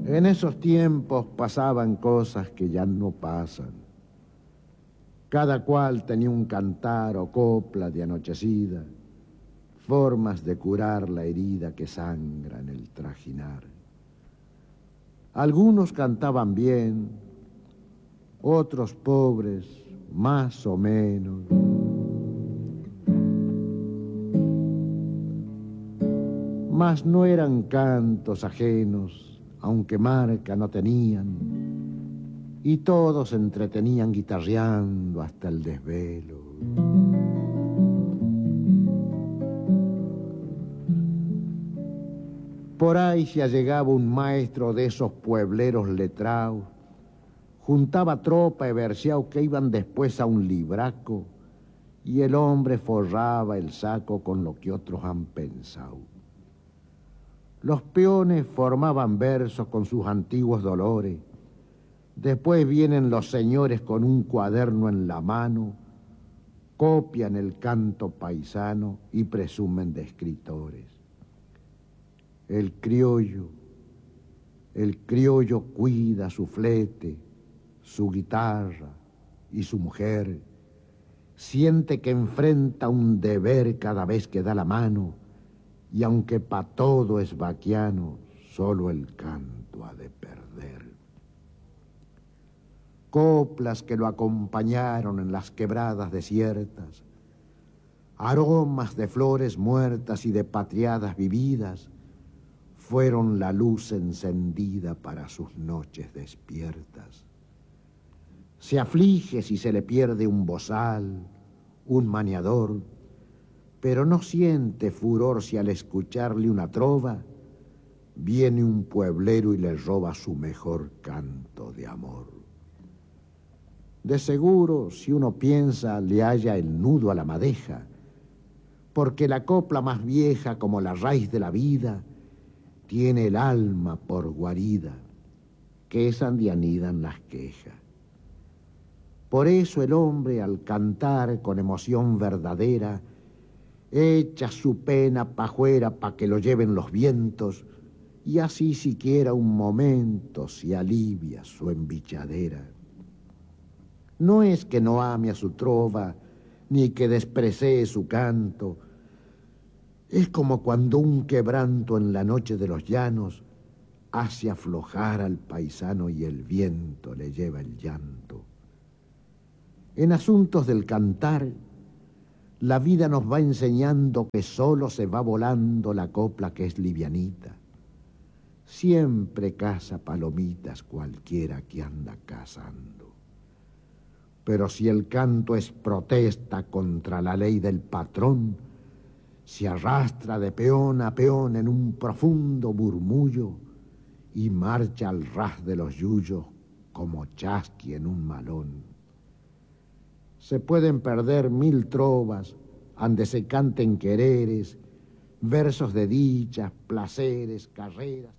En esos tiempos pasaban cosas que ya no pasan. Cada cual tenía un cantar o copla de anochecida, formas de curar la herida que sangra en el trajinar. Algunos cantaban bien, otros pobres, más o menos. Mas no eran cantos ajenos, aunque marca no tenían, y todos se entretenían guitarreando hasta el desvelo. Por ahí se allegaba un maestro de esos puebleros letrados, juntaba tropa y verseao que iban después a un libraco, y el hombre forraba el saco con lo que otros han pensado. Los peones formaban versos con sus antiguos dolores. Después vienen los señores con un cuaderno en la mano, copian el canto paisano y presumen de escritores. El criollo cuida su flete, su guitarra y su mujer. Siente que enfrenta un deber cada vez que da la mano, y aunque pa' todo es vaquiano, solo el canto ha de perder. Coplas que lo acompañaron en las quebradas desiertas, aromas de flores muertas y de patriadas vividas, fueron la luz encendida para sus noches despiertas. Se aflige si se le pierde un bozal, un maniador, pero no siente furor si al escucharle una trova viene un pueblero y le roba su mejor canto de amor. De seguro, si uno piensa, le halla el nudo a la madeja, porque la copla más vieja, como la raíz de la vida, tiene el alma por guarida, que es donde anidan las quejas. Por eso el hombre, al cantar con emoción verdadera, echa su pena pajuera pa' que lo lleven los vientos, y así siquiera un momento se alivia su embichadera. No es que no ame a su trova, ni que desprecie su canto. Es como cuando un quebranto en la noche de los llanos hace aflojar al paisano y el viento le lleva el llanto. En asuntos del cantar, la vida nos va enseñando que solo se va volando la copla que es livianita. Siempre caza palomitas cualquiera que anda cazando. Pero si el canto es protesta contra la ley del patrón, se arrastra de peón a peón en un profundo murmullo y marcha al ras de los yuyos como chasqui en un malón. Se pueden perder 1000 trovas, ande se canten quereres, versos de dichas, placeres, carreras.